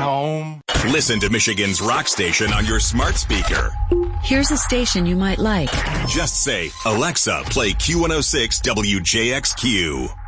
home. Listen to Michigan's rock station on your smart speaker. Here's a station you might like. Just say, Alexa, play Q106 WJXQ.